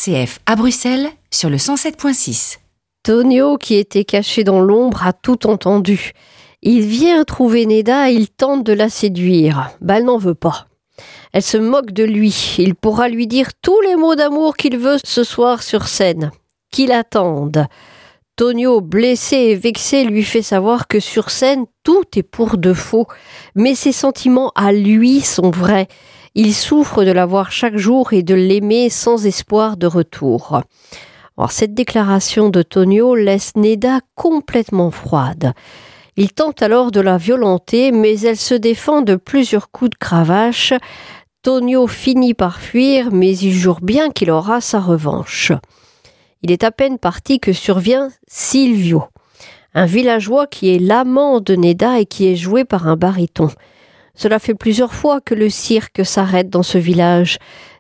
RCF à Bruxelles sur le 107.6. Tonio, qui était caché dans l'ombre, a tout entendu. Il vient trouver Neda et il tente de la séduire. Elle n'en veut pas. Elle se moque de lui. Il pourra lui dire tous les mots d'amour qu'il veut ce soir sur scène. Qu'il attende. Tonio, blessé et vexé, lui fait savoir que sur scène, tout est pour de faux. Mais ses sentiments à lui sont vrais. Il souffre de la voir chaque jour et de l'aimer sans espoir de retour. Alors, cette déclaration de Tonio laisse Neda complètement froide. Il tente alors de la violenter, mais elle se défend de plusieurs coups de cravache. Tonio finit par fuir, mais il jure bien qu'il aura sa revanche. Il est à peine parti que survient Silvio, un villageois qui est l'amant de Neda et qui est joué par un baryton. Cela fait plusieurs fois que le cirque s'arrête dans ce village.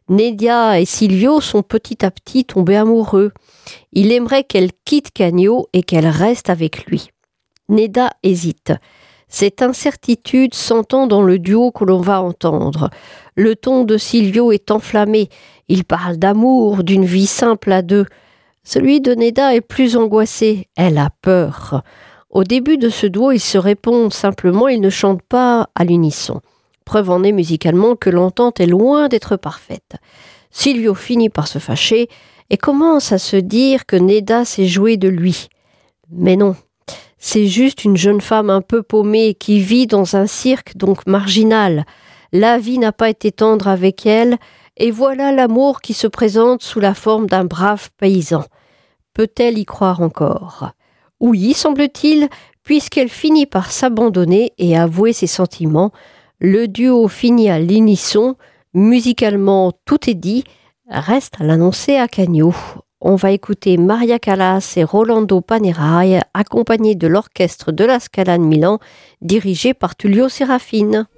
Neda et Silvio sont petit à petit tombés amoureux. Il aimerait qu'elle quitte Cagno et qu'elle reste avec lui. Neda hésite. Cette incertitude s'entend dans le duo que l'on va entendre. Le ton de Silvio est enflammé. Il parle d'amour, d'une vie simple à deux. Celui de Neda est plus angoissé. Elle a peur. Au début de ce duo, ils se répondent simplement, ils ne chantent pas à l'unisson. Preuve en est musicalement que l'entente est loin d'être parfaite. Silvio finit par se fâcher et commence à se dire que Neda s'est jouée de lui. Mais non, c'est juste une jeune femme un peu paumée qui vit dans un cirque donc marginal. La vie n'a pas été tendre avec elle et voilà l'amour qui se présente sous la forme d'un brave paysan. Peut-elle y croire encore ? Oui, semble-t-il, puisqu'elle finit par s'abandonner et avouer ses sentiments. Le duo finit à l'unisson. Musicalement, tout est dit. Reste à l'annoncer à Cagno. On va écouter Maria Callas et Rolando Panerai, accompagnés de l'orchestre de la Scala de Milan, dirigé par Tullio Serafine.